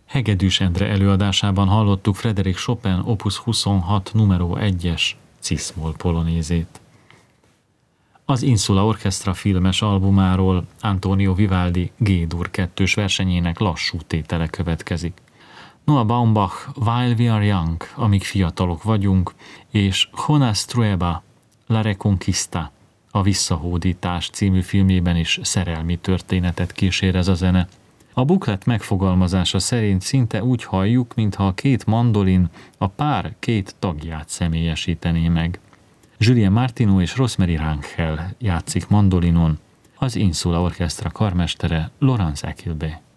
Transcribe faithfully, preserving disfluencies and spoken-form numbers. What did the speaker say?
Hegedűs Endre előadásában hallottuk Frédéric Chopin opus huszonhat numero egyes Cis-moll polonézét. Az Insula Orchestra filmes albumáról Antonio Vivaldi G-dur kettős versenyének lassú tétele következik. Noah Baumbach While We Are Young, amíg fiatalok vagyunk, és Jonas Trueba La Reconquista, a Visszahódítás című filmjében is szerelmi történetet kísér ez a zene. A buklet megfogalmazása szerint szinte úgy halljuk, mintha a két mandolin a pár két tagját személyesítené meg. Julien Martineau és Rosemary Rangel játszik mandolinon, az Insula Orchestra karmestere Laurence Achilbey.